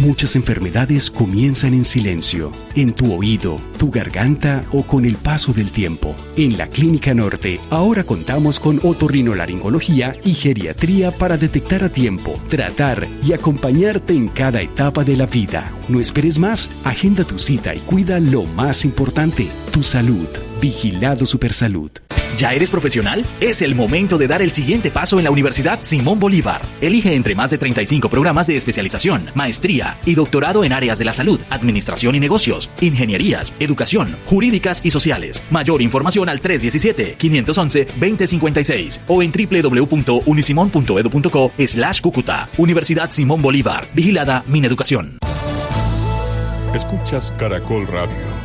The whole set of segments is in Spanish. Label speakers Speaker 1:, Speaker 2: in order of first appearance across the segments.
Speaker 1: Muchas enfermedades comienzan en silencio, en tu oído, tu garganta o con el paso del tiempo. En la Clínica Norte, ahora contamos con otorrinolaringología y geriatría para detectar a tiempo, tratar y acompañarte en cada etapa de la vida. No esperes más, agenda tu cita y cuida lo más importante, tu salud. Vigilado Supersalud.
Speaker 2: ¿Ya eres profesional? Es el momento de dar el siguiente paso en la Universidad Simón Bolívar. Elige entre más de 35 programas de especialización, maestría y doctorado en áreas de la salud, administración y negocios, ingenierías, educación, jurídicas y sociales. Mayor información al 317-511-2056 o en www.unisimon.edu.co/Cúcuta. Universidad Simón Bolívar. Vigilada Mineducación.
Speaker 3: Escuchas Caracol Radio.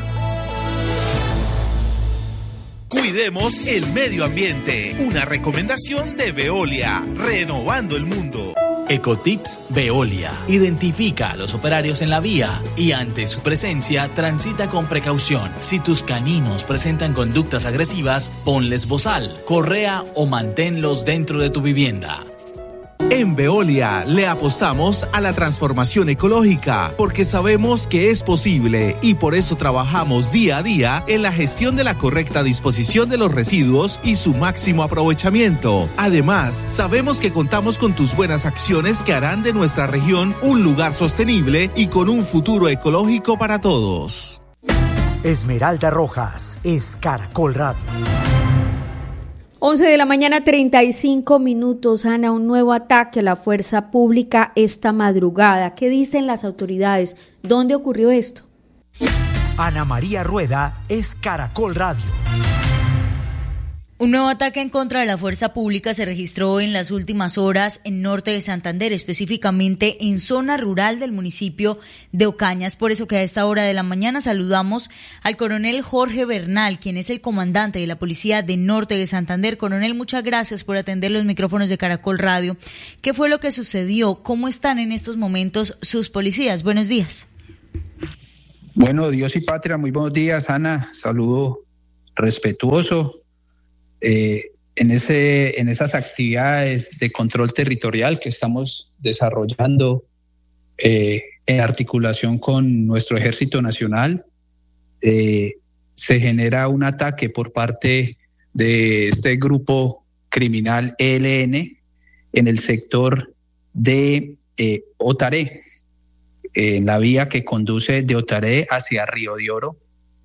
Speaker 4: Cuidemos el medio ambiente. Una recomendación de Veolia, renovando el mundo.
Speaker 2: Ecotips Veolia. Identifica a los operarios en la vía y ante su presencia transita con precaución. Si tus caninos presentan conductas agresivas, ponles bozal, correa o manténlos dentro de tu vivienda.
Speaker 4: En Veolia le apostamos a la transformación ecológica porque sabemos que es posible y por eso trabajamos día a día en la gestión de la correcta disposición de los residuos y su máximo aprovechamiento. Además, sabemos que contamos con tus buenas acciones que harán de nuestra región un lugar sostenible y con un futuro ecológico para todos.
Speaker 5: Esmeralda Rojas es Caracol Radio.
Speaker 6: 11 de la mañana, 35 minutos, Ana, un nuevo ataque a la fuerza pública esta madrugada. ¿Qué dicen las autoridades? ¿Dónde ocurrió esto?
Speaker 5: Ana María Rueda es Caracol Radio.
Speaker 7: Un nuevo ataque en contra de la fuerza pública se registró en las últimas horas en norte de Santander, específicamente en zona rural del municipio de Ocaña. Por eso que a esta hora de la mañana saludamos al coronel Jorge Bernal, quien es el comandante de la policía de norte de Santander. Coronel, muchas gracias por atender los micrófonos de Caracol Radio. ¿Qué fue lo que sucedió? ¿Cómo están en estos momentos sus policías? Buenos días.
Speaker 8: Bueno, Dios y patria, muy buenos días, Ana. Saludo respetuoso. En esas actividades de control territorial que estamos desarrollando en articulación con nuestro Ejército Nacional, se genera un ataque por parte de este grupo criminal ELN en el sector de Otaré, en la vía que conduce de Otaré hacia Río de Oro.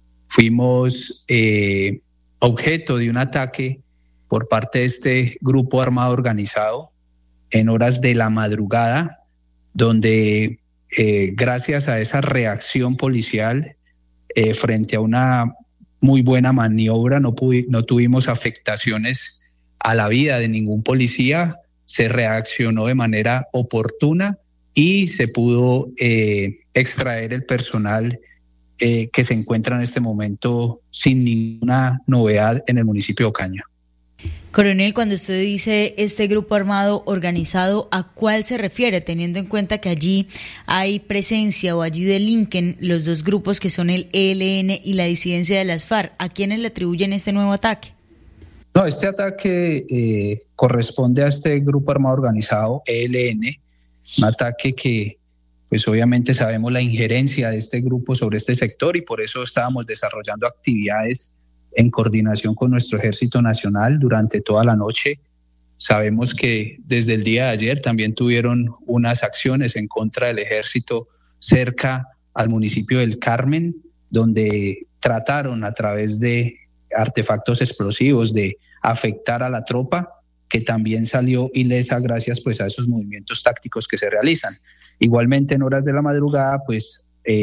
Speaker 8: Fuimos objeto de un ataque por parte de este grupo armado organizado en horas de la madrugada, donde gracias a esa reacción policial frente a una muy buena maniobra, no tuvimos afectaciones a la vida de ningún policía, se reaccionó de manera oportuna y se pudo extraer el personal que se encuentra en este momento sin ninguna novedad en el municipio de Ocaña.
Speaker 7: Coronel, cuando usted dice este grupo armado organizado, ¿a cuál se refiere? Teniendo en cuenta que allí hay presencia o allí delinquen los dos grupos que son el ELN y la disidencia de las FARC. ¿A quiénes le atribuyen este nuevo ataque?
Speaker 8: No, este ataque corresponde a este grupo armado organizado, ELN, un ataque que pues obviamente sabemos la injerencia de este grupo sobre este sector y por eso estábamos desarrollando actividades en coordinación con nuestro Ejército Nacional durante toda la noche. Sabemos que desde el día de ayer también tuvieron unas acciones en contra del Ejército cerca al municipio del Carmen, donde trataron a través de artefactos explosivos de afectar a la tropa, que también salió ilesa gracias pues a esos movimientos tácticos que se realizan. Igualmente en horas de la madrugada pues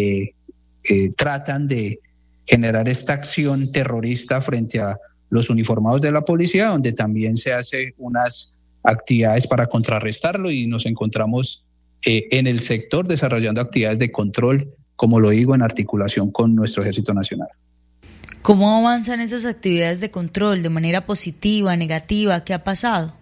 Speaker 8: tratan de generar esta acción terrorista frente a los uniformados de la policía, donde también se hace unas actividades para contrarrestarlo y nos encontramos en el sector desarrollando actividades de control, como lo digo, en articulación con nuestro Ejército Nacional.
Speaker 7: ¿Cómo avanzan esas actividades de control? ¿De manera positiva, negativa? ¿Qué ha pasado?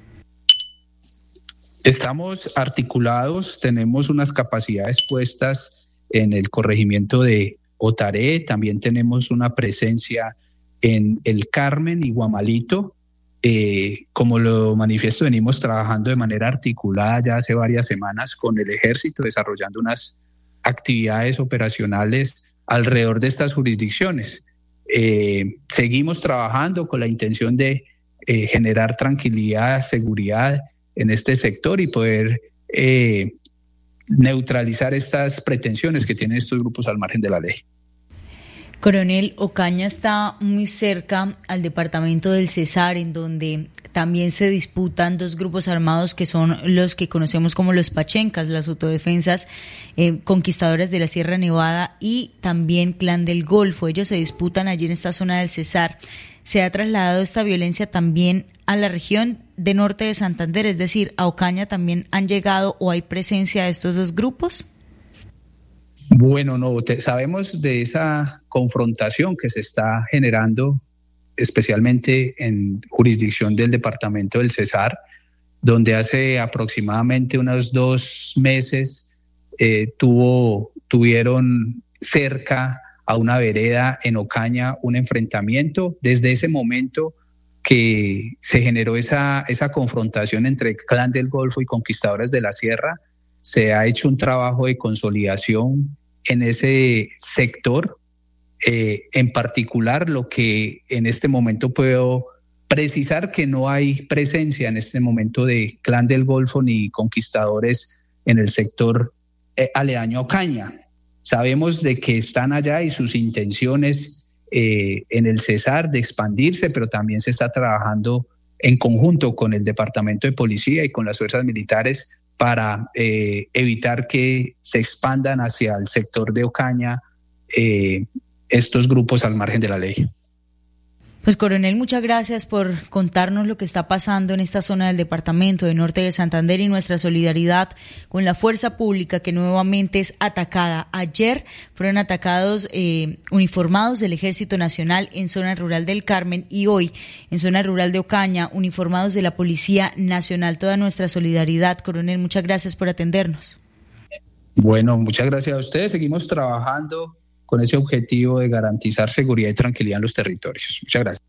Speaker 8: Estamos articulados, tenemos unas capacidades puestas en el corregimiento de Otaré, también tenemos una presencia en el Carmen y Guamalito, Como lo manifiesto, venimos trabajando de manera articulada ya hace varias semanas con el Ejército, desarrollando unas actividades operacionales alrededor de estas jurisdicciones. Seguimos trabajando con la intención de generar tranquilidad, seguridad en este sector y poder neutralizar estas pretensiones que tienen estos grupos al margen de la ley.
Speaker 7: Coronel, Ocaña está muy cerca al departamento del Cesar, en donde también se disputan dos grupos armados que son los que conocemos como los Pachencas, las autodefensas conquistadoras de la Sierra Nevada y también Clan del Golfo. Ellos se disputan allí en esta zona del Cesar. ¿Se ha trasladado esta violencia también a la región de norte de Santander? Es decir, ¿a Ocaña también han llegado o hay presencia de estos dos grupos?
Speaker 8: Bueno, no, sabemos de esa confrontación que se está generando, especialmente en jurisdicción del departamento del Cesar, donde hace aproximadamente unos 2 meses tuvieron cerca a una vereda en Ocaña un enfrentamiento. Desde ese momento que se generó esa confrontación entre Clan del Golfo y Conquistadores de la Sierra, se ha hecho un trabajo de consolidación en ese sector. En particular, lo que en este momento puedo precisar que no hay presencia en este momento de Clan del Golfo ni Conquistadores en el sector aledaño a Ocaña. Sabemos de que están allá y sus intenciones en el Cesar de expandirse, pero también se está trabajando en conjunto con el Departamento de Policía y con las fuerzas militares para evitar que se expandan hacia el sector de Ocaña estos grupos al margen de la ley.
Speaker 7: Pues, coronel, muchas gracias por contarnos lo que está pasando en esta zona del departamento de norte de Santander y nuestra solidaridad con la fuerza pública que nuevamente es atacada. Ayer fueron atacados uniformados del Ejército Nacional en zona rural del Carmen y hoy en zona rural de Ocaña uniformados de la Policía Nacional. Toda nuestra solidaridad, coronel, muchas gracias por atendernos.
Speaker 8: Bueno, muchas gracias a ustedes. Seguimos trabajando con ese objetivo de garantizar seguridad y tranquilidad en los territorios. Muchas gracias.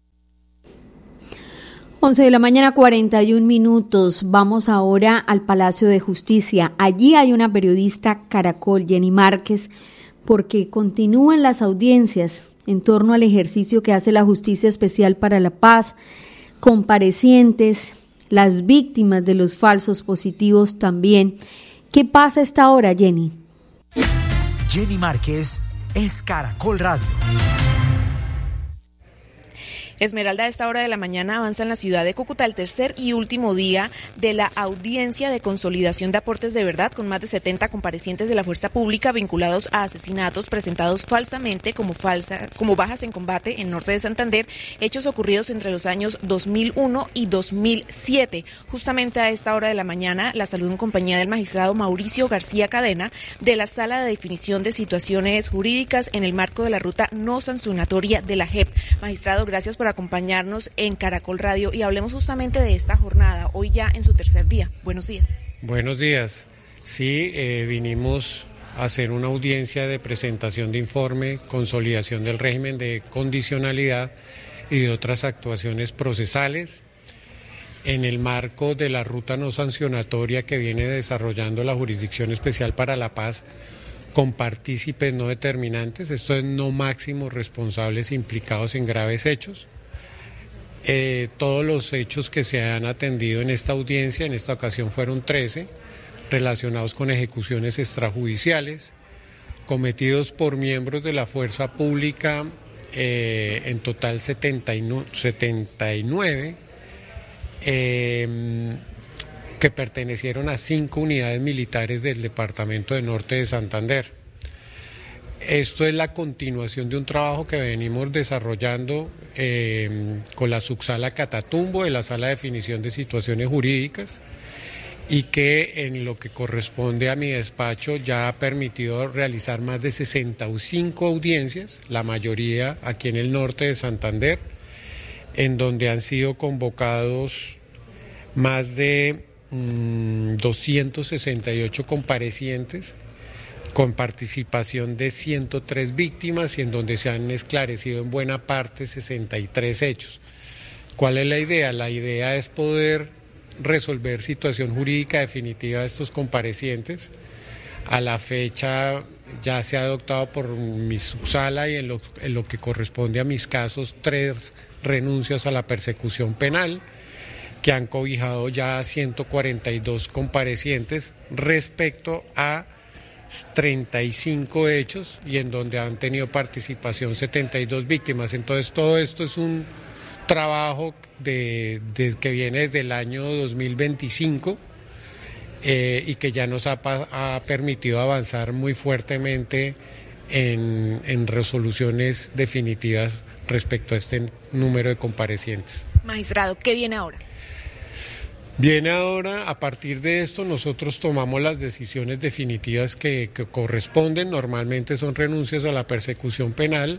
Speaker 6: 11:41 a.m. Vamos ahora al Palacio de Justicia. Allí hay una periodista Caracol, Jenny Márquez, porque continúan las audiencias en torno al ejercicio que hace la Justicia Especial para la Paz, comparecientes, las víctimas de los falsos positivos también. ¿Qué pasa a esta hora, Jenny?
Speaker 5: Jenny Márquez es Caracol Radio.
Speaker 3: Esmeralda, a esta hora de la mañana avanza en la ciudad de Cúcuta el tercer y último día de la audiencia de consolidación de aportes de verdad con más de 70 comparecientes de la fuerza pública vinculados a asesinatos presentados falsamente como bajas en combate en norte de Santander, hechos ocurridos entre los años 2001 y 2007. Justamente a esta hora de la mañana la saludo en compañía del magistrado Mauricio García Cadena de la Sala de Definición de Situaciones Jurídicas en el marco de la ruta no sancionatoria de la JEP. Magistrado, gracias por acompañarnos en Caracol Radio y hablemos justamente de esta jornada, hoy ya en su tercer día. Buenos días.
Speaker 9: Buenos días. Sí, vinimos a hacer una audiencia de presentación de informe, consolidación del régimen de condicionalidad y de otras actuaciones procesales en el marco de la ruta no sancionatoria que viene desarrollando la Jurisdicción Especial para la Paz con partícipes no determinantes, esto es no máximos responsables implicados en graves hechos. Todos los hechos que se han atendido en esta audiencia, en esta ocasión fueron 13, relacionados con ejecuciones extrajudiciales, cometidos por miembros de la fuerza pública, en total 79, que pertenecieron a 5 unidades militares del departamento de norte de Santander. Esto es la continuación de un trabajo que venimos desarrollando con la subsala Catatumbo de la Sala de Definición de Situaciones Jurídicas y que en lo que corresponde a mi despacho ya ha permitido realizar más de 65 audiencias, la mayoría aquí en el norte de Santander, en donde han sido convocados más de 268 comparecientes con participación de 103 víctimas y en donde se han esclarecido en buena parte 63 hechos. ¿Cuál es la idea? La idea es poder resolver situación jurídica definitiva de estos comparecientes. A la fecha ya se ha adoptado por mi subsala y en lo que corresponde a mis casos 3 renuncias a la persecución penal, que han cobijado ya 142 comparecientes respecto a 35 hechos y en donde han tenido participación 72 víctimas. Entonces todo esto es un trabajo que viene desde el año 2025 y que ya nos ha permitido avanzar muy fuertemente en resoluciones definitivas respecto a este número de comparecientes.
Speaker 3: Magistrado, ¿qué viene ahora?
Speaker 9: Viene ahora, a partir de esto, nosotros tomamos las decisiones definitivas que corresponden, normalmente son renuncias a la persecución penal,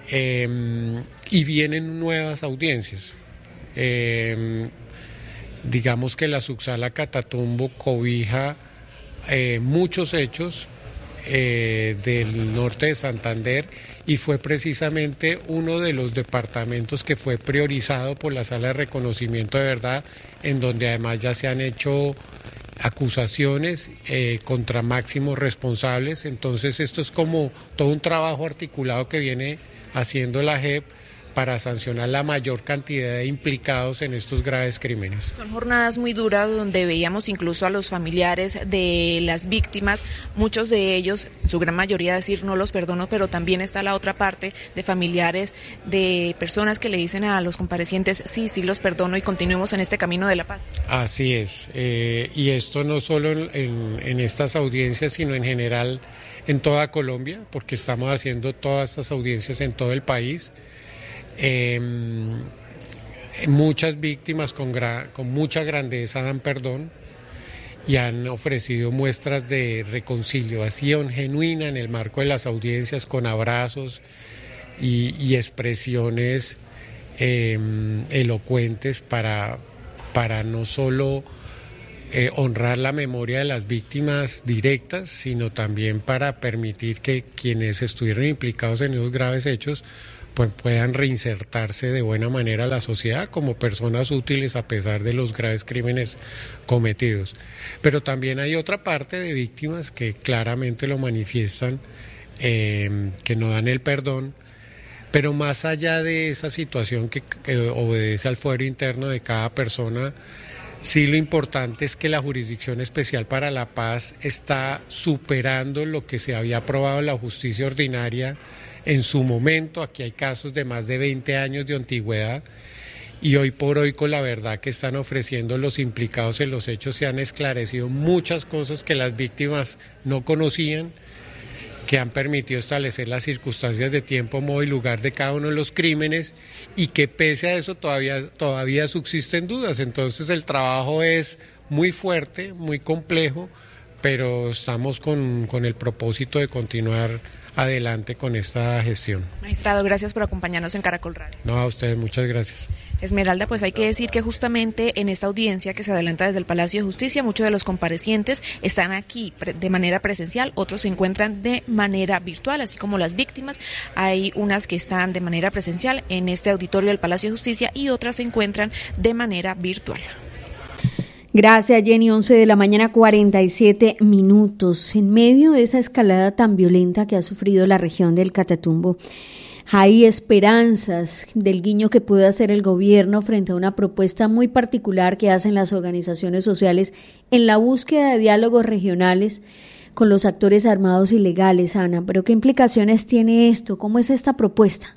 Speaker 9: y vienen nuevas audiencias. Digamos que la subsala Catatumbo cobija muchos hechos del norte de Santander y fue precisamente uno de los departamentos que fue priorizado por la Sala de Reconocimiento de Verdad, en donde además ya se han hecho acusaciones contra máximos responsables. Entonces esto es como todo un trabajo articulado que viene haciendo la JEP para sancionar la mayor cantidad de implicados en estos graves crímenes.
Speaker 3: Son jornadas muy duras donde veíamos incluso a los familiares de las víctimas, muchos de ellos, su gran mayoría decir no los perdono, pero también está la otra parte de familiares de personas que le dicen a los comparecientes sí los perdono y continuemos en este camino de la paz. Así es, y esto no solo en estas audiencias, sino en general en toda Colombia, porque estamos haciendo todas estas audiencias en todo el país. Muchas víctimas con mucha grandeza dan perdón y han ofrecido muestras de reconciliación genuina en el marco de las audiencias, con abrazos y expresiones elocuentes para no solo honrar la memoria de las víctimas directas, sino también para permitir que quienes estuvieron implicados en esos graves hechos pues puedan reinsertarse de buena manera a la sociedad como personas útiles a pesar de los graves crímenes cometidos. Pero también hay otra parte de víctimas que claramente lo manifiestan, que no dan el perdón, pero más allá de esa situación que obedece al fuero interno de cada persona, sí lo importante es que la Jurisdicción Especial para la Paz está superando lo que se había aprobado en la justicia ordinaria en su momento. Aquí hay casos de más de 20 años de antigüedad y hoy por hoy, con la verdad que están ofreciendo los implicados en los hechos, se han esclarecido muchas cosas que las víctimas no conocían, que han permitido establecer las circunstancias de tiempo, modo y lugar de cada uno de los crímenes, y que pese a eso todavía subsisten dudas. Entonces el trabajo es muy fuerte, muy complejo, pero estamos con el propósito de continuar adelante con esta gestión. Magistrado, gracias por acompañarnos en Caracol Radio. No, a ustedes, muchas gracias. Esmeralda, pues hay que decir que justamente en esta audiencia que se adelanta desde el Palacio de Justicia, muchos de los comparecientes están aquí de manera presencial, otros se encuentran de manera virtual, así como las víctimas. Hay unas que están de manera presencial en este auditorio del Palacio de Justicia y otras se encuentran de manera virtual.
Speaker 6: Gracias, Jenny. 11 de la mañana, 47 minutos. En medio de esa escalada tan violenta que ha sufrido la región del Catatumbo, hay esperanzas del guiño que puede hacer el gobierno frente a una propuesta muy particular que hacen las organizaciones sociales en la búsqueda de diálogos regionales con los actores armados ilegales, Ana. Pero ¿qué implicaciones tiene esto? ¿Cómo es esta propuesta?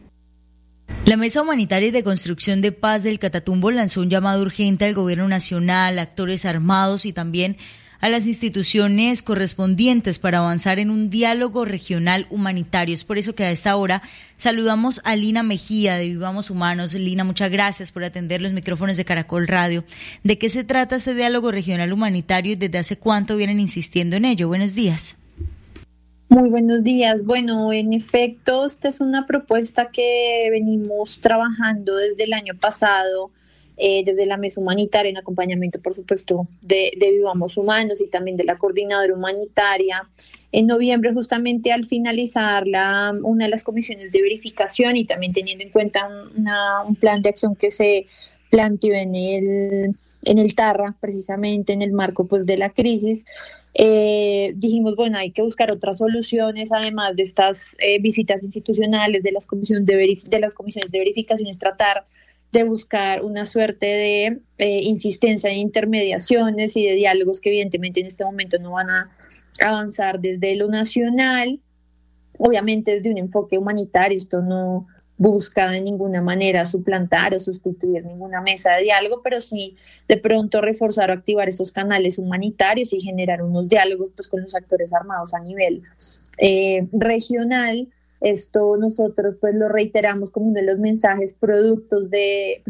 Speaker 7: La Mesa Humanitaria y de Construcción de Paz del Catatumbo lanzó un llamado urgente al gobierno nacional, actores armados y también a las instituciones correspondientes para avanzar en un diálogo regional humanitario. Es por eso que a esta hora saludamos a Lina Mejía de Vivamos Humanos. Lina, muchas gracias por atender los micrófonos de Caracol Radio. ¿De qué se trata este diálogo regional humanitario y desde hace cuánto vienen insistiendo en ello? Buenos días.
Speaker 10: Muy buenos días. Bueno, en efecto, esta es una propuesta que venimos trabajando desde el año pasado desde la mesa humanitaria, en acompañamiento, por supuesto, de Vivamos Humanos y también de la coordinadora humanitaria. En noviembre, justamente al finalizar una de las comisiones de verificación y también teniendo en cuenta un plan de acción que se planteó en el TARRA, precisamente en el marco pues de la crisis, dijimos, bueno, hay que buscar otras soluciones, además de estas visitas institucionales, de las comisiones de verificación, es tratar de buscar una suerte de insistencia en intermediaciones y de diálogos que evidentemente en este momento no van a avanzar desde lo nacional, obviamente desde un enfoque humanitario. Esto no busca de ninguna manera suplantar o sustituir ninguna mesa de diálogo, pero sí de pronto reforzar o activar esos canales humanitarios y generar unos diálogos pues con los actores armados a nivel regional. Esto nosotros pues lo reiteramos como uno de los mensajes producto de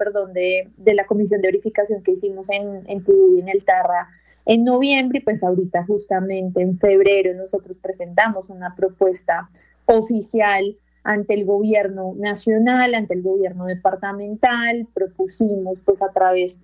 Speaker 10: la comisión de verificación que hicimos en el TARRA en noviembre, y pues ahorita justamente en febrero nosotros presentamos una propuesta oficial ante el gobierno nacional, ante el gobierno departamental. Propusimos pues a través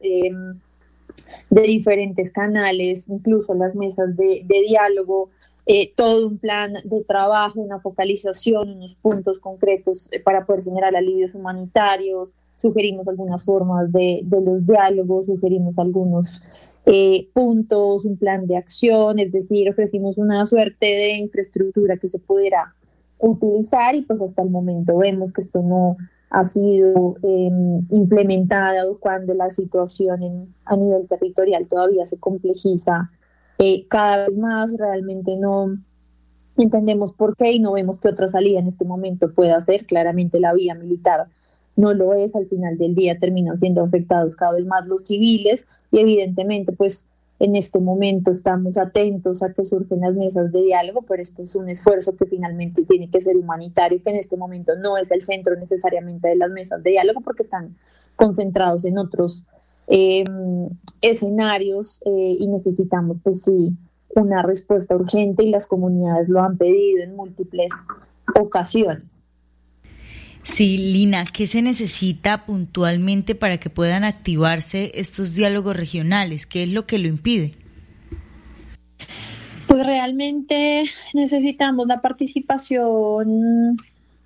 Speaker 10: de diferentes canales, incluso las mesas de diálogo, todo un plan de trabajo, una focalización, unos puntos concretos para poder generar alivios humanitarios. Sugerimos algunas formas de los diálogos, sugerimos algunos puntos, un plan de acción, es decir, ofrecimos una suerte de infraestructura que se pudiera utilizar, y pues hasta el momento vemos que esto no ha sido implementado cuando la situación a nivel territorial todavía se complejiza cada vez más. Realmente no entendemos por qué y no vemos qué otra salida en este momento pueda ser. Claramente la vía militar no lo es. Al final del día terminan siendo afectados cada vez más los civiles, y evidentemente pues en este momento estamos atentos a que surgen las mesas de diálogo, pero este es un esfuerzo que finalmente tiene que ser humanitario, que en este momento no es el centro necesariamente de las mesas de diálogo porque están concentrados en otros escenarios, y necesitamos pues sí una respuesta urgente, y las comunidades lo han pedido en múltiples ocasiones.
Speaker 7: Sí, Lina, ¿qué se necesita puntualmente para que puedan activarse estos diálogos regionales? ¿Qué es lo que lo impide?
Speaker 10: Pues realmente necesitamos la participación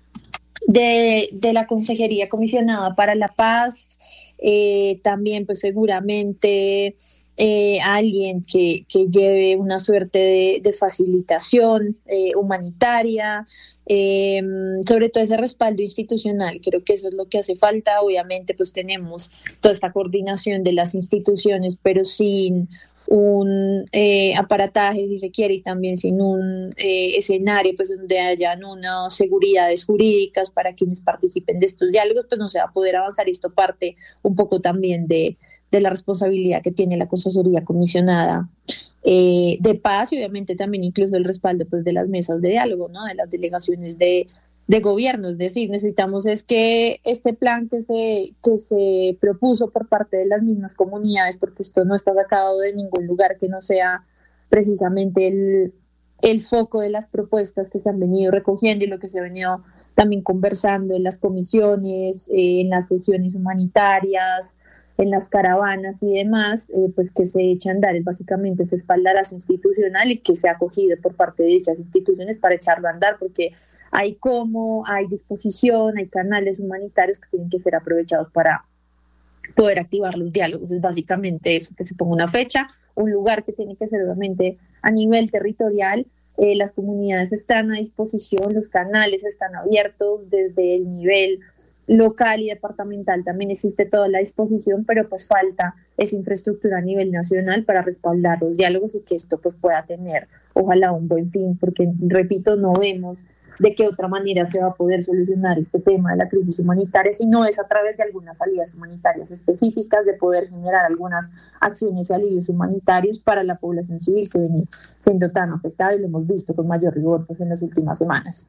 Speaker 10: de la Consejería Comisionada para la Paz, también pues seguramente alguien que lleve una suerte de facilitación humanitaria, sobre todo ese respaldo institucional. Creo que eso es lo que hace falta. Obviamente pues tenemos toda esta coordinación de las instituciones, pero sin un aparataje, si se quiere, y también sin un escenario pues donde hayan unas seguridades jurídicas para quienes participen de estos diálogos, pues no se va a poder avanzar. Y esto parte un poco también de la responsabilidad que tiene la Consejería Comisionada de Paz, y obviamente también incluso el respaldo pues de las mesas de diálogo, ¿no? De las delegaciones de gobierno. Es decir, necesitamos es que este plan que se propuso por parte de las mismas comunidades, porque esto no está sacado de ningún lugar que no sea precisamente el foco de las propuestas que se han venido recogiendo y lo que se ha venido también conversando en las comisiones, en las sesiones humanitarias, en las caravanas y demás, pues que se echa a andar es básicamente ese espaldarazo institucional, y que se ha acogido por parte de dichas instituciones para echarlo a andar, porque hay disposición, hay canales humanitarios que tienen que ser aprovechados para poder activar los diálogos. Es básicamente eso, que se ponga una fecha, un lugar que tiene que ser obviamente a nivel territorial. Las comunidades están a disposición, los canales están abiertos desde el nivel local y departamental, también existe toda la disposición, pero pues falta esa infraestructura a nivel nacional para respaldar los diálogos y que esto pues pueda tener ojalá un buen fin, porque repito, no vemos de qué otra manera se va a poder solucionar este tema de la crisis humanitaria si no es a través de algunas salidas humanitarias específicas, de poder generar algunas acciones y alivios humanitarios para la población civil que viene siendo tan afectada, y lo hemos visto con mayor rigor pues en las últimas semanas.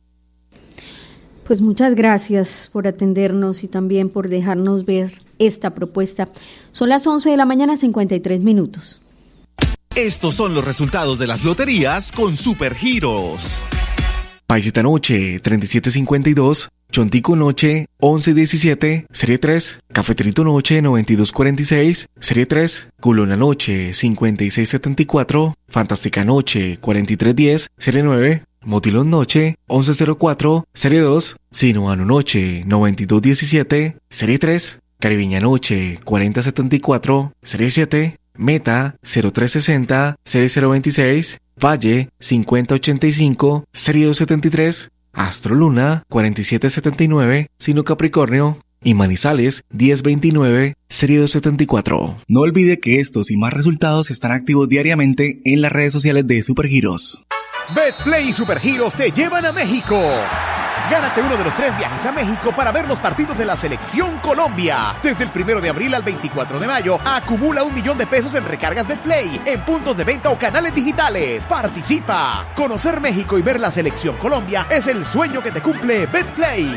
Speaker 6: Pues muchas gracias por atendernos y también por dejarnos ver esta propuesta. Son las 11 de la mañana, 53 minutos.
Speaker 4: Estos son los resultados de las loterías con Supergiros.
Speaker 1: País esta noche, 3752,
Speaker 11: Chontico Noche 1117, Serie 3, Cafeterito Noche 9246, Serie 3, Culona Noche 5674, Fantástica Noche 4310, Serie 9, Motilón Noche 1104, Serie 2, Sinuano Noche 9217, Serie 3, Caribeña Noche 4074, Serie 7, Meta 0360, Serie 026, Valle 5085, Serie 273, Astro Luna 4779, Sino Capricornio y Manizales 1029, Serie 274. No olvide que estos y más resultados están activos diariamente en las redes sociales de Supergiros.
Speaker 12: Betplay y Supergiros te llevan a México. Gánate uno de los 3 viajes a México para ver los partidos de la Selección Colombia. Desde el 1 de abril al 24 de mayo, acumula $1,000,000 en recargas Betplay, en puntos de venta o canales digitales. ¡Participa! Conocer México y ver la Selección Colombia es el sueño que te cumple Betplay.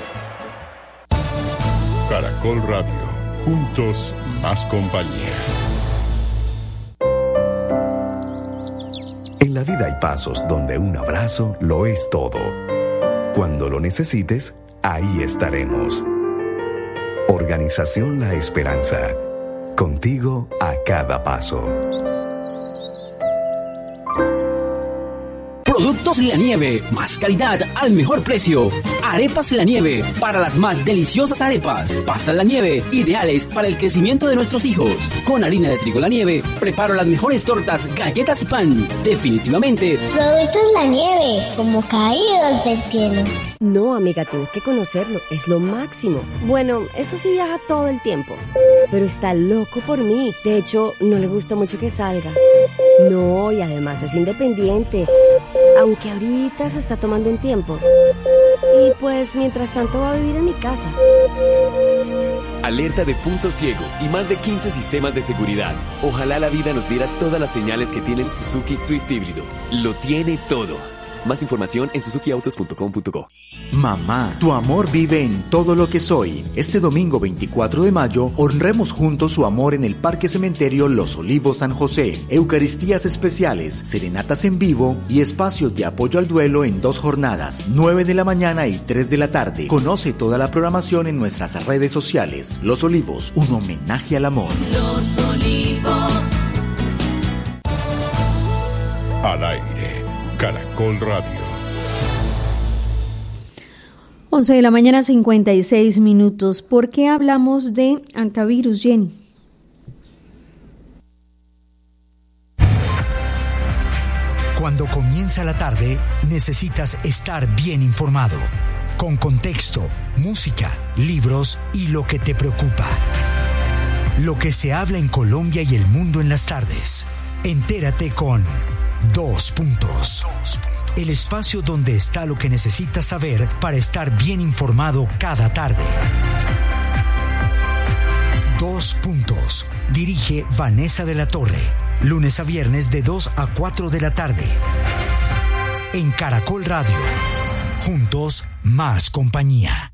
Speaker 13: Caracol Radio. Juntos, más compañía.
Speaker 14: En la vida hay pasos donde un abrazo lo es todo. Cuando lo necesites, ahí estaremos. Organización La Esperanza. Contigo a cada paso.
Speaker 15: Productos La Nieve, más calidad al mejor precio. Arepas La Nieve, para las más deliciosas arepas. Pastas La Nieve, ideales para el crecimiento de nuestros hijos. Con harina de trigo La Nieve, preparo las mejores tortas, galletas y pan. Definitivamente.
Speaker 16: Productos La Nieve, como caídos del cielo.
Speaker 17: No, amiga, tienes que conocerlo. Es lo máximo. Bueno, eso sí viaja todo el tiempo. Pero está loco por mí. De hecho, no le gusta mucho que salga. No, y además es independiente. Aunque ahorita se está tomando un tiempo. Y pues, mientras tanto va a vivir en mi casa.
Speaker 18: Alerta de punto ciego y más de 15 sistemas de seguridad. Ojalá la vida nos diera todas las señales que tiene el Suzuki Swift híbrido. Lo tiene todo. Más información en suzukiautos.com.co.
Speaker 19: Mamá, tu amor vive en todo lo que soy. Este domingo 24 de mayo, honremos juntos su amor en el Parque Cementerio Los Olivos San José. Eucaristías especiales, serenatas en vivo y espacios de apoyo al duelo en 2 jornadas, 9 de la mañana y 3 de la tarde. Conoce toda la programación en nuestras redes sociales. Los Olivos, un homenaje al amor.
Speaker 20: Los Olivos.
Speaker 13: Al aire. Caracol Radio.
Speaker 6: 11 de la mañana, 56 minutos. ¿Por qué hablamos de antivirus, Jenny?
Speaker 5: Cuando comienza la tarde, necesitas estar bien informado, con contexto, música, libros y lo que te preocupa. Lo que se habla en Colombia y el mundo en las tardes. Entérate con 2 puntos. El espacio donde está lo que necesitas saber para estar bien informado cada tarde. 2 puntos. Dirige Vanessa de la Torre. Lunes a viernes de 2 a 4 de la tarde. En Caracol Radio. Juntos, más compañía.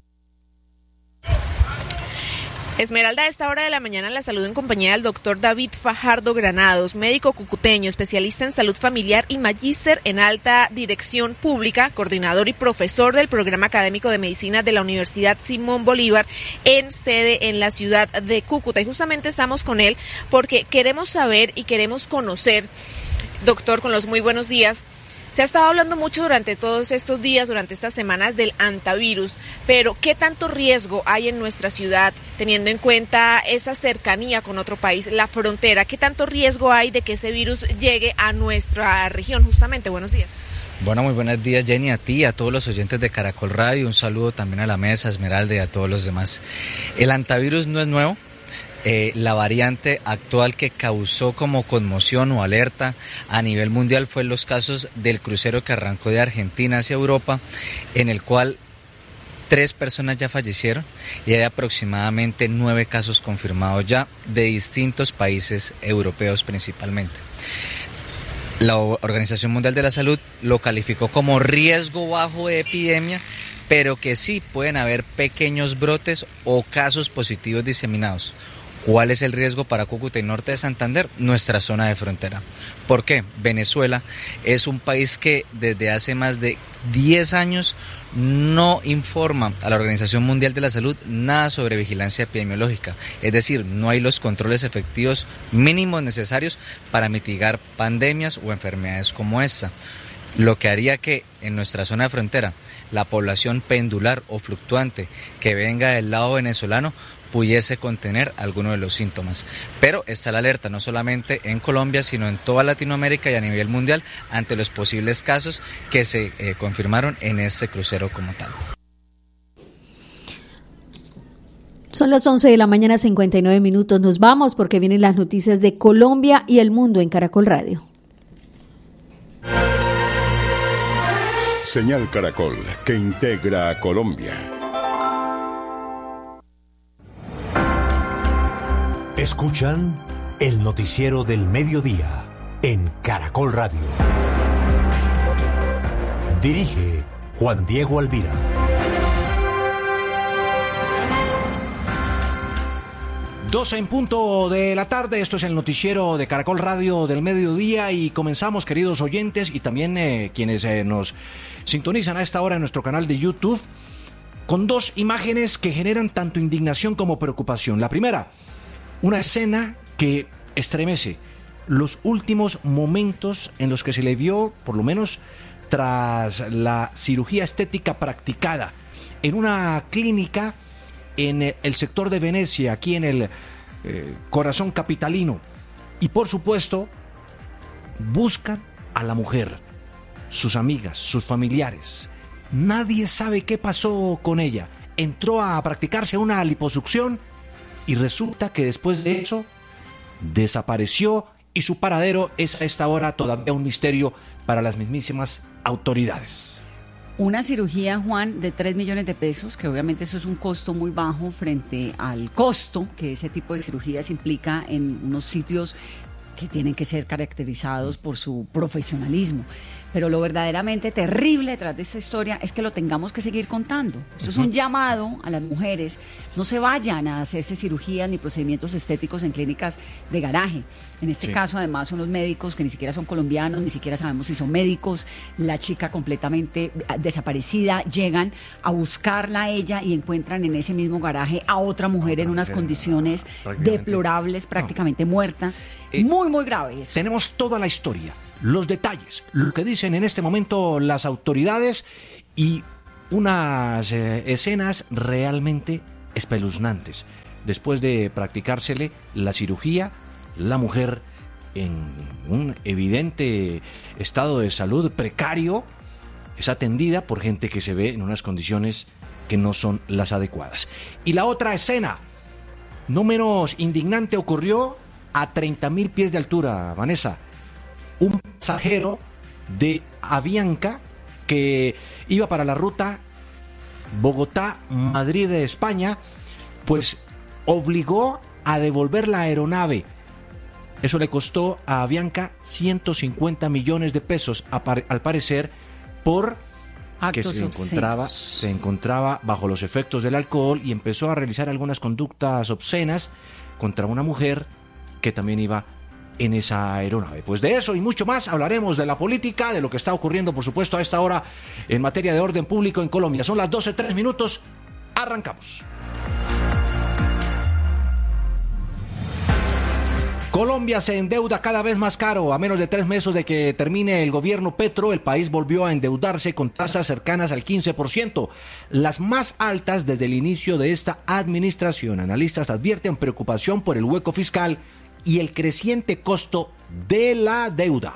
Speaker 3: Esmeralda, a esta hora de la mañana la saludo en compañía del doctor David Fajardo Granados, médico cucuteño, especialista en salud familiar y magíster en alta dirección pública, coordinador y profesor del programa académico de medicina de la Universidad Simón Bolívar, en sede en la ciudad de Cúcuta. Y justamente estamos con él porque queremos saber y queremos conocer, doctor, con los muy buenos días. Se ha estado hablando mucho durante todos estos días, durante estas semanas, del antivirus, pero ¿qué tanto riesgo hay en nuestra ciudad, teniendo en cuenta esa cercanía con otro país, la frontera? ¿Qué tanto riesgo hay de que ese virus llegue a nuestra región? Justamente, buenos días.
Speaker 21: Bueno, muy buenos días, Jenny, a ti, a todos los oyentes de Caracol Radio, un saludo también a la mesa, Esmeralda, y a todos los demás. El antivirus no es nuevo. La variante actual que causó como conmoción o alerta a nivel mundial fue en los casos del crucero que arrancó de Argentina hacia Europa, en el cual 3 personas ya fallecieron y hay aproximadamente 9 casos confirmados ya de distintos países europeos principalmente. La Organización Mundial de la Salud lo calificó como riesgo bajo de epidemia, pero que sí pueden haber pequeños brotes o casos positivos diseminados. ¿Cuál es el riesgo para Cúcuta y norte de Santander? Nuestra zona de frontera. ¿Por qué? Venezuela es un país que desde hace más de 10 años no informa a la Organización Mundial de la Salud nada sobre vigilancia epidemiológica. Es decir, no hay los controles efectivos mínimos necesarios para mitigar pandemias o enfermedades como esta. Lo que haría que en nuestra zona de frontera la población pendular o fluctuante que venga del lado venezolano pudiese contener alguno de los síntomas. Pero está la alerta no solamente en Colombia, sino en toda Latinoamérica y a nivel mundial ante los posibles casos que se confirmaron en este crucero como tal.
Speaker 6: Son las 11 de la mañana, 59 minutos. Nos vamos porque vienen las noticias de Colombia y el mundo en Caracol Radio.
Speaker 13: Señal Caracol, que integra a Colombia.
Speaker 5: Escuchan el noticiero del mediodía en Caracol Radio. Dirige Juan Diego Alvira.
Speaker 2: 12 en punto de la tarde, esto es el noticiero de Caracol Radio del mediodía y comenzamos, queridos oyentes y también quienes nos sintonizan a esta hora en nuestro canal de YouTube, con dos imágenes que generan tanto indignación como preocupación. La primera, una escena que estremece los últimos momentos en los que se le vio, por lo menos tras la cirugía estética practicada en una clínica en el sector de Venecia, aquí en el corazón capitalino. Y por supuesto, buscan a la mujer, sus amigas, sus familiares. Nadie sabe qué pasó con ella. Entró a practicarse una liposucción y resulta que después de eso desapareció y su paradero es a esta hora todavía un misterio para las mismísimas autoridades.
Speaker 22: Una cirugía, Juan, de 3 millones de pesos, que obviamente eso es un costo muy bajo frente al costo que ese tipo de cirugías implica en unos sitios que tienen que ser caracterizados por su profesionalismo. Pero lo verdaderamente terrible detrás de esta historia es que lo tengamos que seguir contando. Esto es un llamado a las mujeres. No se vayan a hacerse cirugías ni procedimientos estéticos en clínicas de garaje. En este caso, además, son los médicos que ni siquiera son colombianos, ni siquiera sabemos si son médicos. La chica completamente desaparecida, llegan a buscarla a ella y encuentran en ese mismo garaje a otra mujer en unas condiciones deplorables, prácticamente muerta. Muy, muy grave eso.
Speaker 2: Tenemos toda la historia, los detalles, lo que dicen en este momento las autoridades y unas escenas realmente espeluznantes. Después de practicársele la cirugía, la mujer en un evidente estado de salud precario es atendida por gente que se ve en unas condiciones que no son las adecuadas. Y la otra escena, no menos indignante, ocurrió a 30.000 pies de altura, Vanessa. Un pasajero de Avianca que iba para la ruta Bogotá-Madrid de España, pues obligó a devolver la aeronave. Eso le costó a Avianca 150 millones de pesos, al parecer, por que se encontraba bajo los efectos del alcohol y empezó a realizar algunas conductas obscenas contra una mujer que también iba en esa aeronave. Pues de eso y mucho más hablaremos, de la política, de lo que está ocurriendo, por supuesto, a esta hora en materia de orden público en Colombia. Son las 12:03, arrancamos. Colombia se endeuda cada vez más caro. A menos de 3 meses de que termine el gobierno Petro, el país volvió a endeudarse con tasas cercanas al 15%, las más altas desde el inicio de esta administración. Analistas advierten preocupación por el hueco fiscal y el creciente costo de la deuda.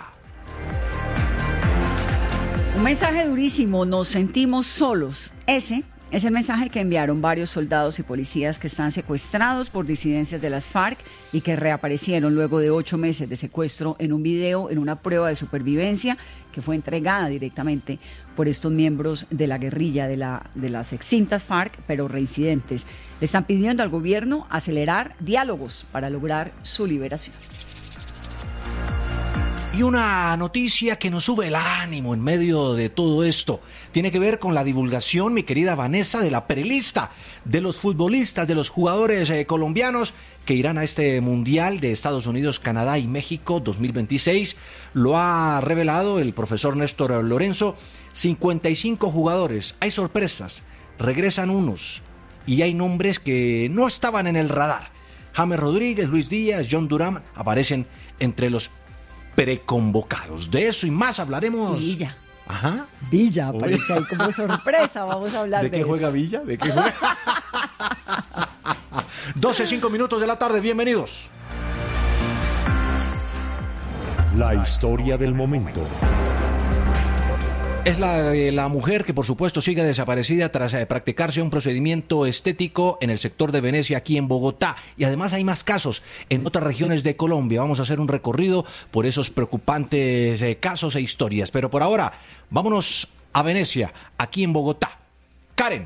Speaker 22: Un mensaje durísimo, nos sentimos solos. Ese es el mensaje que enviaron varios soldados y policías que están secuestrados por disidencias de las FARC y que reaparecieron luego de 8 meses de secuestro en un video, en una prueba de supervivencia que fue entregada directamente por estos miembros de la guerrilla de las extintas FARC, pero reincidentes. Le están pidiendo al gobierno acelerar diálogos para lograr su liberación.
Speaker 2: Y una noticia que nos sube el ánimo en medio de todo esto tiene que ver con la divulgación, mi querida Vanessa, de la prelista de los futbolistas, de los jugadores colombianos que irán a este Mundial de Estados Unidos, Canadá y México 2026. Lo ha revelado el profesor Néstor Lorenzo. 55 jugadores. Hay sorpresas. Regresan unos. Y hay nombres que no estaban en el radar. James Rodríguez, Luis Díaz, John Durán aparecen entre los preconvocados. De eso y más hablaremos.
Speaker 22: Villa.
Speaker 2: Ajá.
Speaker 22: Villa aparece ahí como sorpresa. Vamos a hablar de
Speaker 2: qué
Speaker 22: eso.
Speaker 2: juega Villa? ¿De qué juega? 12:05 de la tarde. Bienvenidos.
Speaker 13: La historia del momento.
Speaker 2: Es la de la mujer que por supuesto sigue desaparecida tras practicarse un procedimiento estético en el sector de Venecia, aquí en Bogotá. Y además hay más casos en otras regiones de Colombia. Vamos a hacer un recorrido por esos preocupantes casos e historias. Pero por ahora, vámonos a Venecia, aquí en Bogotá. Karen.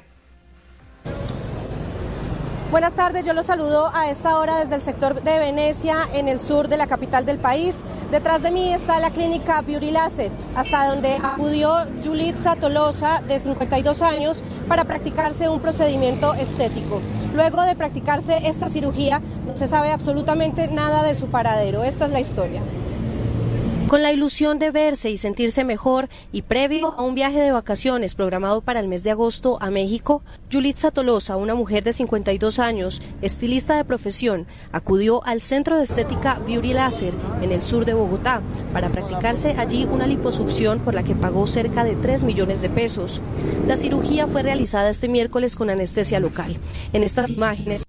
Speaker 8: Buenas tardes, yo los saludo a esta hora desde el sector de Venecia, en el sur de la capital del país. Detrás de mí está la clínica Beauty Laser, hasta donde acudió Yulitza Tolosa, de 52 años, para practicarse un procedimiento estético. Luego de practicarse esta cirugía, no se sabe absolutamente nada de su paradero. Esta es la historia. Con la ilusión de verse y sentirse mejor y previo a un viaje de vacaciones programado para el mes de agosto a México, Yulitza Tolosa, una mujer de 52 años, estilista de profesión, acudió al centro de estética Beauty Laser en el sur de Bogotá para practicarse allí una liposucción por la que pagó cerca de 3 millones de pesos. La cirugía fue realizada este miércoles con anestesia local. En estas imágenes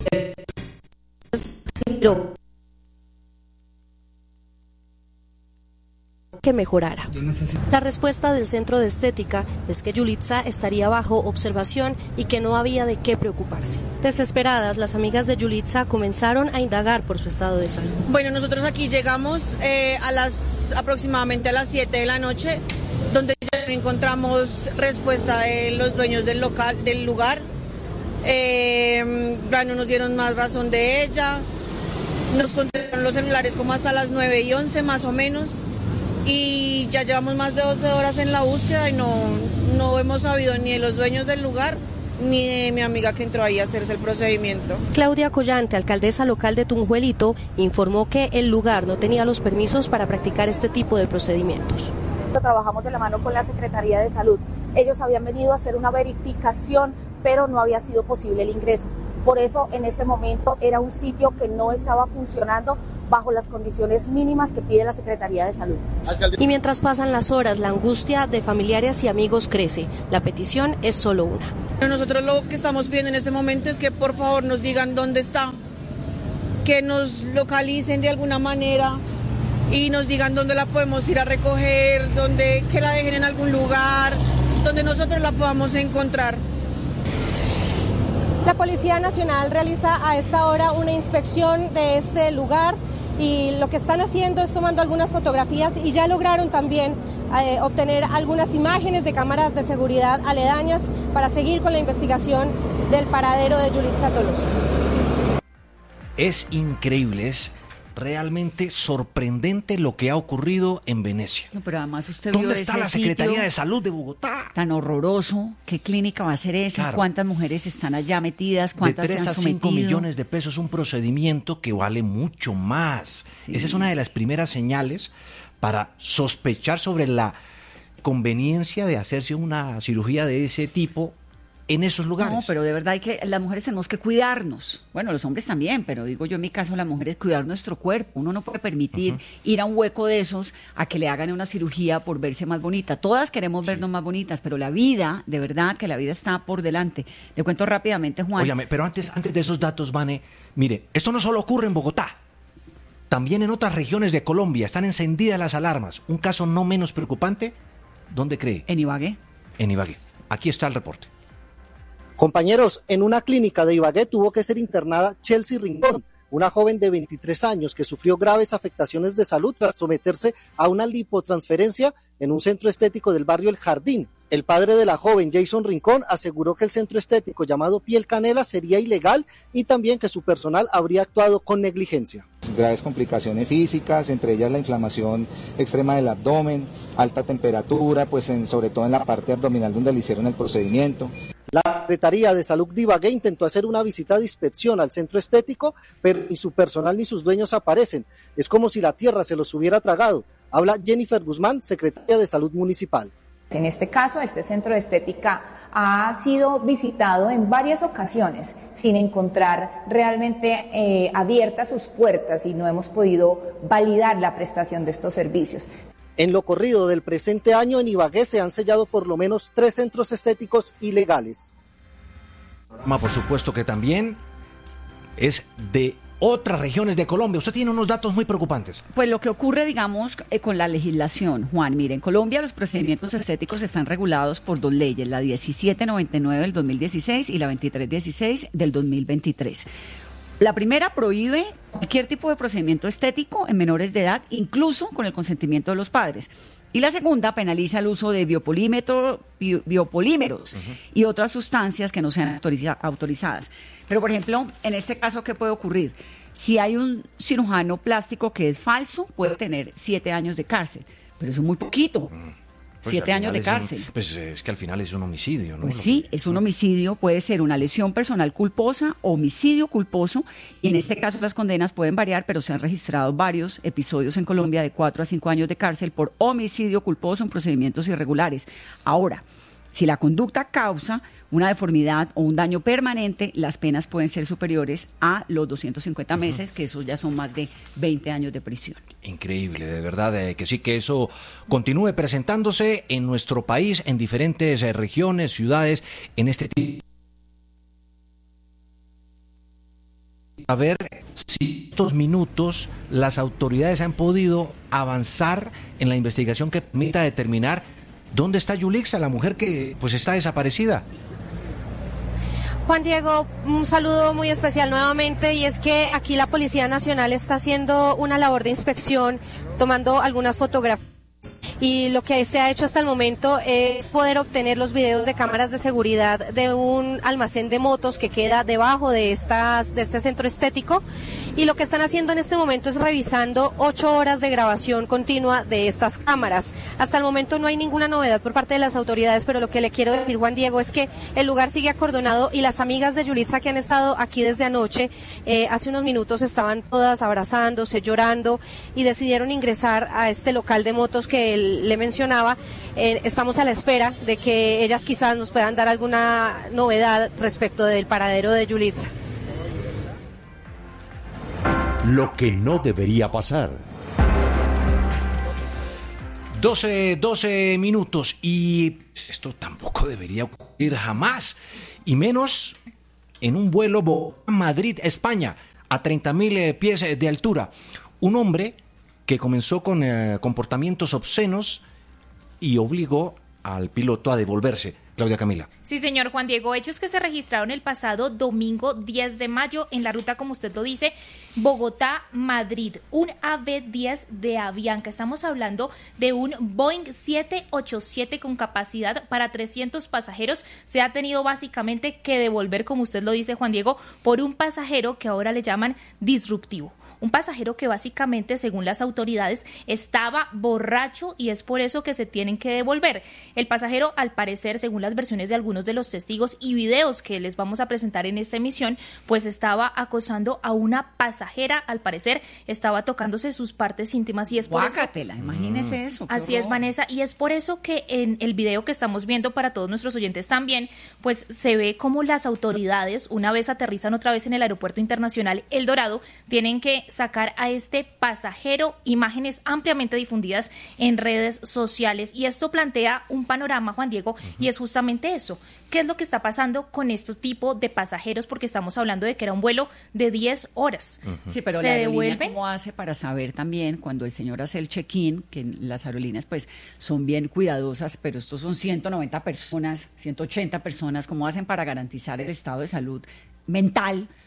Speaker 8: que mejorara. La respuesta del centro de estética es que Yulitza estaría bajo observación y que no había de qué preocuparse. Desesperadas, las amigas de Yulitza comenzaron a indagar por su estado de salud.
Speaker 9: Bueno, nosotros aquí llegamos aproximadamente a las 7 de la noche, donde ya encontramos respuesta de los dueños del lugar. Ya no nos dieron más razón de ella. Nos contestaron los celulares como hasta las 9:11 más o menos. Y ya llevamos más de 12 horas en la búsqueda y no hemos sabido ni de los dueños del lugar ni de mi amiga que entró ahí a hacerse el procedimiento.
Speaker 8: Claudia Collante, alcaldesa local de Tunjuelito, informó que el lugar no tenía los permisos para practicar este tipo de procedimientos.
Speaker 23: Trabajamos de la mano con la Secretaría de Salud. Ellos habían venido a hacer una verificación, pero no había sido posible el ingreso. Por eso, en este momento, era un sitio que no estaba funcionando bajo las condiciones mínimas que pide la Secretaría de Salud.
Speaker 8: Y mientras pasan las horas, la angustia de familiares y amigos crece. La petición es solo una.
Speaker 9: Nosotros lo que estamos pidiendo en este momento es que por favor nos digan dónde está, que nos localicen de alguna manera y nos digan dónde la podemos ir a recoger, que la dejen en algún lugar, donde nosotros la podamos encontrar.
Speaker 8: La Policía Nacional realiza a esta hora una inspección de este lugar y lo que están haciendo es tomando algunas fotografías y ya lograron también obtener algunas imágenes de cámaras de seguridad aledañas para seguir con la investigación del paradero de Yulitza Tolosa.
Speaker 2: Es increíble, es realmente sorprendente lo que ha ocurrido en Venecia.
Speaker 22: No, pero además usted vio
Speaker 2: ¿Dónde está la Secretaría de Salud de Bogotá?
Speaker 22: Tan horroroso. ¿Qué clínica va a ser esa? Claro. ¿Cuántas mujeres están allá metidas? ¿Cuántas
Speaker 2: de 3
Speaker 22: se han
Speaker 2: a 5
Speaker 22: sometido?
Speaker 2: millones de pesos, un procedimiento que vale mucho más. Sí. Esa es una de las primeras señales para sospechar sobre la conveniencia de hacerse una cirugía de ese tipo en esos lugares.
Speaker 22: No, pero de verdad las mujeres tenemos que cuidarnos. Bueno, los hombres también, pero digo yo en mi caso, las mujeres cuidar nuestro cuerpo. Uno no puede permitir ir a un hueco de esos a que le hagan una cirugía por verse más bonita. Todas queremos vernos más bonitas, pero la vida, de verdad que la vida está por delante. Le cuento rápidamente, Juan.
Speaker 2: Óyame, pero antes de esos datos, Vane, mire, esto no solo ocurre en Bogotá. También en otras regiones de Colombia están encendidas las alarmas. Un caso no menos preocupante, ¿dónde cree?
Speaker 22: En Ibagué.
Speaker 2: En Ibagué. Aquí está el reporte.
Speaker 24: Compañeros, en una clínica de Ibagué tuvo que ser internada Chelsea Rincón, una joven de 23 años que sufrió graves afectaciones de salud tras someterse a una lipotransferencia en un centro estético del barrio El Jardín. El padre de la joven, Jason Rincón, aseguró que el centro estético llamado Piel Canela sería ilegal y también que su personal habría actuado con negligencia.
Speaker 25: Graves complicaciones físicas, entre ellas la inflamación extrema del abdomen, alta temperatura, sobre todo en la parte abdominal donde le hicieron el procedimiento.
Speaker 24: La Secretaría de Salud de Ibagué intentó hacer una visita de inspección al centro estético, pero ni su personal ni sus dueños aparecen. Es como si la tierra se los hubiera tragado. Habla Jennifer Guzmán, secretaria de Salud Municipal.
Speaker 1: En este caso, este centro de estética ha sido visitado en varias ocasiones sin encontrar realmente abiertas sus puertas y no hemos podido validar la prestación de estos servicios.
Speaker 24: En lo corrido del presente año en Ibagué se han sellado por lo menos 3 centros estéticos ilegales.
Speaker 2: Por supuesto que también es de otras regiones de Colombia. Usted tiene unos datos muy preocupantes.
Speaker 22: Pues lo que ocurre, digamos, con la legislación, Juan, mire, en Colombia los procedimientos estéticos están regulados por 2 leyes, la 1799 del 2016 y la 2316 del 2023. La primera prohíbe cualquier tipo de procedimiento estético en menores de edad, incluso con el consentimiento de los padres. Y la segunda penaliza el uso de biopolímeros y otras sustancias que no sean autorizadas. Pero, por ejemplo, en este caso, ¿qué puede ocurrir? Si hay un cirujano plástico que es falso, puede tener 7 años de cárcel, pero eso es muy poquito. 7 años de cárcel.
Speaker 2: Pues es que al final es un homicidio, ¿no?
Speaker 22: Pues sí, es un homicidio, puede ser una lesión personal culposa, homicidio culposo, y en este caso las condenas pueden variar, pero se han registrado varios episodios en Colombia de 4 a 5 años de cárcel por homicidio culposo en procedimientos irregulares. Ahora, si la conducta causa una deformidad o un daño permanente, las penas pueden ser superiores a los 250 meses, que esos ya son más de 20 años de prisión.
Speaker 2: Increíble, de verdad, que sí, que eso continúe presentándose en nuestro país, en diferentes regiones, ciudades, en este tipo. A ver si estos minutos las autoridades han podido avanzar en la investigación que permita determinar dónde está Yulixa, la mujer que pues está desaparecida.
Speaker 8: Juan Diego, un saludo muy especial nuevamente, y es que aquí la Policía Nacional está haciendo una labor de inspección, tomando algunas fotografías. Y lo que se ha hecho hasta el momento es poder obtener los videos de cámaras de seguridad de un almacén de motos que queda debajo de este centro estético. Y lo que están haciendo en este momento es revisando 8 horas de grabación continua de estas cámaras. Hasta el momento no hay ninguna novedad por parte de las autoridades, pero lo que le quiero decir, Juan Diego, es que el lugar sigue acordonado y las amigas de Yulixa que han estado aquí desde anoche, hace unos minutos estaban todas abrazándose, llorando, y decidieron ingresar a este local de motos que le mencionaba. Estamos a la espera de que ellas quizás nos puedan dar alguna novedad respecto del paradero de Yulixa.
Speaker 13: Lo que no debería pasar.
Speaker 2: 12 minutos, y esto tampoco debería ocurrir jamás, y menos en un vuelo Madrid, España, a 30.000 pies de altura. Un hombre que comenzó con comportamientos obscenos y obligó al piloto a devolverse. Claudia Camila.
Speaker 4: Sí, señor Juan Diego, hechos que se registraron el pasado domingo 10 de mayo en la ruta, como usted lo dice, Bogotá-Madrid, un AB10 de Avianca. Estamos hablando de un Boeing 787 con capacidad para 300 pasajeros. Se ha tenido básicamente que devolver, como usted lo dice, Juan Diego, por un pasajero que ahora le llaman disruptivo. Un pasajero que básicamente, según las autoridades, estaba borracho, y es por eso que se tienen que devolver. El pasajero, al parecer, según las versiones de algunos de los testigos y videos que les vamos a presentar en esta emisión, pues estaba acosando a una pasajera. Al parecer, estaba tocándose sus partes íntimas, y es por
Speaker 22: Guácatela,
Speaker 4: eso.
Speaker 22: Imagínese eso.
Speaker 4: Así es, Vanessa, y es por eso que en el video que estamos viendo para todos nuestros oyentes también, pues se ve como las autoridades, una vez aterrizan otra vez en el Aeropuerto Internacional El Dorado, tienen que sacar a este pasajero. Imágenes ampliamente difundidas en redes sociales, y esto plantea un panorama, Juan Diego, y es justamente eso. ¿Qué es lo que está pasando con estos tipos de pasajeros? Porque estamos hablando de que era un vuelo de 10 horas.
Speaker 22: Sí, pero
Speaker 4: ¿Se
Speaker 22: la aerolínea
Speaker 4: devuelven?
Speaker 22: ¿Cómo hace para saber también cuando el señor hace el check-in? Que las aerolíneas pues son bien cuidadosas, pero estos son 190 personas, 180 personas. ¿Cómo hacen para garantizar el estado de salud mental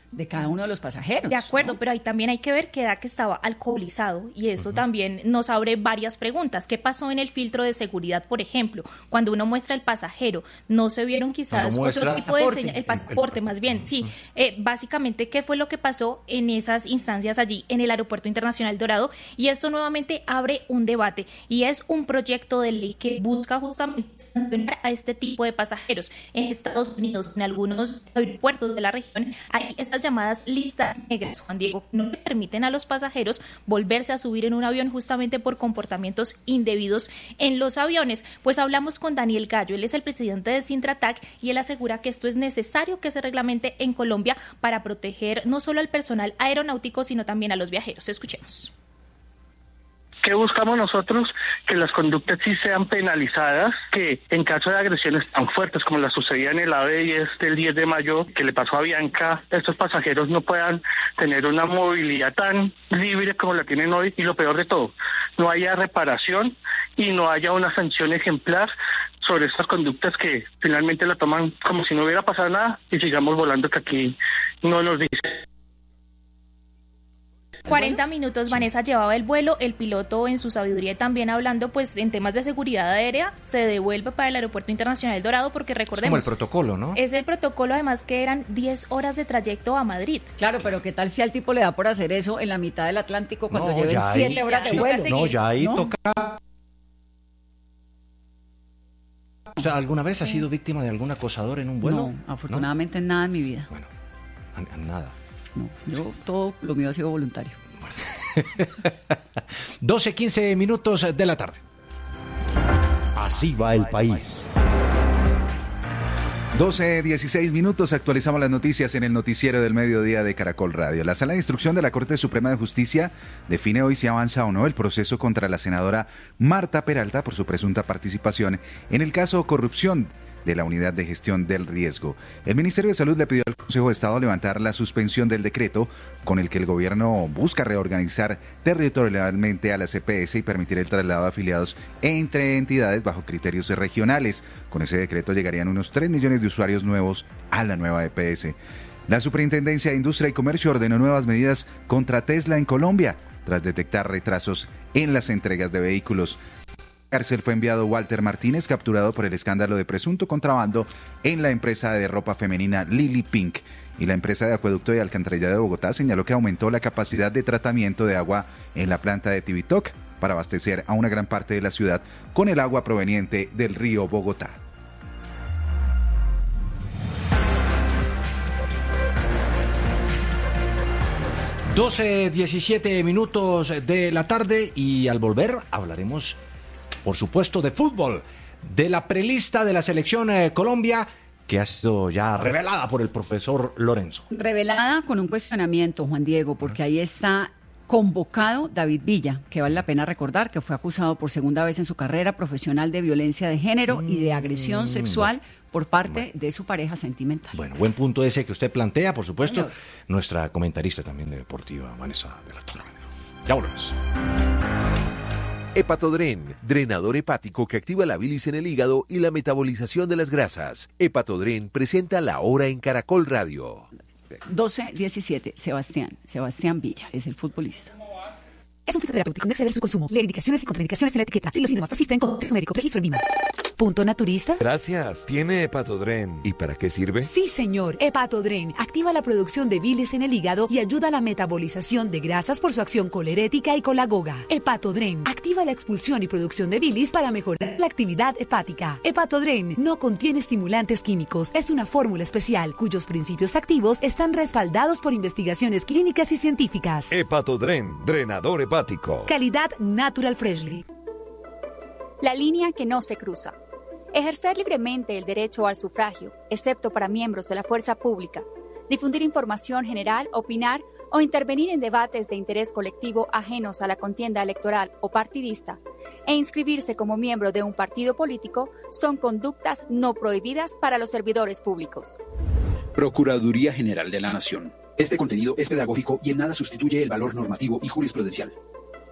Speaker 22: de cada uno de los pasajeros.
Speaker 4: De acuerdo,
Speaker 22: ¿no?
Speaker 4: pero ahí también hay que ver que estaba alcoholizado y eso también nos abre varias preguntas. ¿Qué pasó en el filtro de seguridad, por ejemplo? Cuando uno muestra el pasajero, ¿no se vieron quizás otro tipo de señal? El pasaporte, más bien, sí. Básicamente, ¿qué fue lo que pasó en esas instancias allí en el Aeropuerto Internacional Dorado? Y esto nuevamente abre un debate y es un proyecto de ley que busca justamente sancionar a este tipo de pasajeros. En Estados Unidos, en algunos aeropuertos de la región, hay estas llamadas listas negras, Juan Diego, no le permiten a los pasajeros volverse a subir en un avión justamente por comportamientos indebidos en los aviones. Pues hablamos con Daniel Gallo, él es el presidente de Sintratac y él asegura que esto es necesario que se reglamente en Colombia para proteger no solo al personal aeronáutico, sino también a los viajeros. Escuchemos.
Speaker 7: ¿Qué buscamos nosotros? Que las conductas sí sean penalizadas, que en caso de agresiones tan fuertes como la sucedía en el AVE 10 del 10 de mayo, que le pasó a Bianca, estos pasajeros no puedan tener una movilidad tan libre como la tienen hoy, y lo peor de todo, no haya reparación y no haya una sanción ejemplar sobre estas conductas que finalmente la toman como si no hubiera pasado nada y sigamos volando, que aquí no nos dice.
Speaker 4: 40 minutos, Vanessa llevaba el vuelo, el piloto en su sabiduría también hablando pues en temas de seguridad aérea, se devuelve para el Aeropuerto Internacional Dorado porque recordemos...
Speaker 2: Es como el protocolo, ¿no?
Speaker 4: Es el protocolo, además que eran 10 horas de trayecto a Madrid.
Speaker 22: Claro, pero ¿qué tal si al tipo le da por hacer eso en la mitad del Atlántico cuando lleven 7 horas de vuelo?
Speaker 2: No, ya ahí toca... O sea, ¿alguna vez has sido víctima de algún acosador en un vuelo?
Speaker 22: No, afortunadamente nada en mi vida.
Speaker 2: Bueno, nada.
Speaker 22: No, yo todo lo mío ha sido voluntario.
Speaker 2: 12:15 minutos de la tarde.
Speaker 13: Así va el país.
Speaker 10: 12:16 minutos, actualizamos las noticias en el noticiero del mediodía de Caracol Radio. La Sala de Instrucción de la Corte Suprema de Justicia define hoy si avanza o no el proceso contra la senadora Marta Peralta por su presunta participación en el caso corrupción de la Unidad de Gestión del Riesgo. El Ministerio de Salud le pidió al Consejo de Estado levantar la suspensión del decreto con el que el gobierno busca reorganizar territorialmente a la EPS y permitir el traslado de afiliados entre entidades bajo criterios regionales. Con ese decreto llegarían unos 3 millones de usuarios nuevos a la nueva EPS. La Superintendencia de Industria y Comercio ordenó nuevas medidas contra Tesla en Colombia tras detectar retrasos en las entregas de vehículos. Cárcel fue enviado Walter Martínez, capturado por el escándalo de presunto contrabando en la empresa de ropa femenina Lily Pink. Y la empresa de acueducto y alcantarillado de Bogotá señaló que aumentó la capacidad de tratamiento de agua en la planta de Tibitoc para abastecer a una gran parte de la ciudad con el agua proveniente del río Bogotá.
Speaker 2: (12:17 minutos de la tarde) y al volver hablaremos, por supuesto, de fútbol, de la prelista de la selección Colombia, que ha sido ya revelada por el profesor Lorenzo.
Speaker 22: Revelada con un cuestionamiento, Juan Diego, porque ahí está convocado David Villa, que vale la pena recordar que fue acusado por segunda vez en su carrera profesional de violencia de género y de agresión sexual por parte de su pareja sentimental.
Speaker 2: Bueno, buen punto ese que usted plantea, por supuesto. Señor. Nuestra comentarista también de deportiva, Vanessa de la Torre. Ya volvemos.
Speaker 11: Hepatodren, drenador hepático que activa la bilis en el hígado y la metabolización de las grasas. Hepatodren presenta La Hora en Caracol Radio.
Speaker 22: 12:17, Sebastián Villa es el futbolista.
Speaker 12: Es un fitoterapéutico, no exceder su consumo. Lee indicaciones y contraindicaciones en la etiqueta. Si los síntomas persisten, consulta médico. Registro en Lima. ¿Punto naturista?
Speaker 14: Gracias. ¿Tiene Hepatodren? ¿Y para qué sirve?
Speaker 12: Sí, señor. Hepatodren activa la producción de bilis en el hígado y ayuda a la metabolización de grasas por su acción colerética y colagoga. Hepatodren activa la expulsión y producción de bilis para mejorar la actividad hepática. Hepatodren no contiene estimulantes químicos. Es una fórmula especial cuyos principios activos están respaldados por investigaciones clínicas y científicas.
Speaker 14: Hepatodren, drenador hepático.
Speaker 12: Calidad Natural Freshly.
Speaker 26: La línea que no se cruza. Ejercer libremente el derecho al sufragio, excepto para miembros de la fuerza pública. Difundir información general, opinar o intervenir en debates de interés colectivo ajenos a la contienda electoral o partidista, e inscribirse como miembro de un partido político son conductas no prohibidas para los servidores públicos.
Speaker 27: Procuraduría General de la Nación. Este contenido es pedagógico y en nada sustituye el valor normativo y jurisprudencial.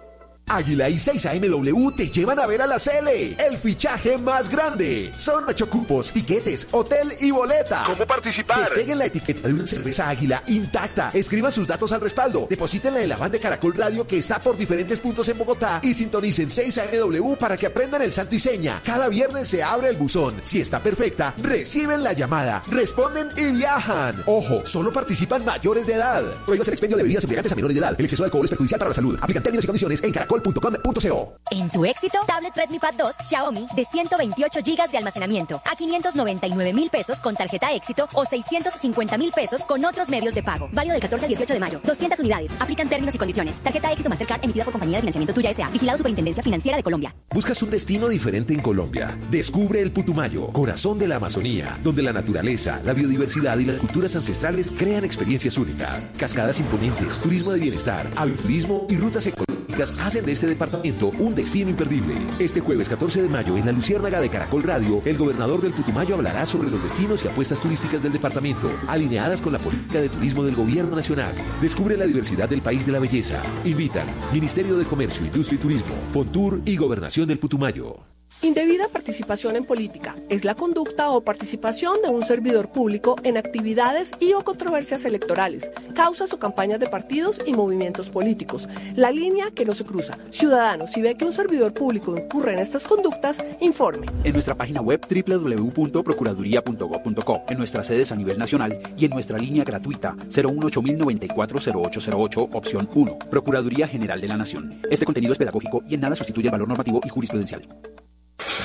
Speaker 11: Águila y 6AMW te llevan a ver a la Cele, el fichaje más grande. Son 8 cupos, tiquetes, hotel y boleta.
Speaker 3: ¿Cómo participar?
Speaker 11: Despeguen la etiqueta de una cerveza Águila intacta. Escriban sus datos al respaldo. Deposítenla en la van de Caracol Radio que está por diferentes puntos en Bogotá. Y sintonicen 6AMW para que aprendan el santo y seña. Cada viernes se abre el buzón. Si está perfecta, reciben la llamada, responden y viajan. Ojo, solo participan mayores de edad. Prohíbas el expendio de bebidas embriagantes a menores de edad. El exceso de alcohol es perjudicial para la salud. Aplican términos y condiciones en caracol.com.co.
Speaker 15: En tu éxito, tablet Redmi Pad 2 Xiaomi de 128 GB de almacenamiento a 599,000 pesos con tarjeta éxito o 650,000 pesos con otros medios de pago. Válido del 14 al 18 de mayo. 200 unidades. Aplican términos y condiciones. Tarjeta éxito Mastercard emitida por Compañía de Financiamiento Tuya S.A. Vigilado Superintendencia Financiera de Colombia.
Speaker 11: ¿Buscas un destino diferente en Colombia? Descubre el Putumayo, corazón de la Amazonía, donde la naturaleza, la biodiversidad y las culturas ancestrales crean experiencias únicas. Cascadas imponentes, turismo de bienestar, agroturismo y rutas ecológicas hacen de este departamento un destino imperdible. Este jueves 14 de mayo en la Luciérnaga de Caracol Radio, el gobernador del Putumayo hablará sobre los destinos y apuestas turísticas del departamento, alineadas con la política de turismo del gobierno nacional. Descubre la diversidad del país de la belleza. Invitan Ministerio de Comercio, Industria y Turismo, Fontur y Gobernación del Putumayo.
Speaker 16: Indebida participación en política es la conducta o participación de un servidor público en actividades y o controversias electorales, causas o campañas de partidos y movimientos políticos. La línea que no se cruza. Ciudadanos, si ve que un servidor público incurre en estas conductas, informe.
Speaker 27: En nuestra página web www.procuraduría.gov.co, en nuestras sedes a nivel nacional y en nuestra línea gratuita 018-094-0808, opción 1, Procuraduría General de la Nación. Este contenido es pedagógico y en nada sustituye el valor normativo y jurisprudencial.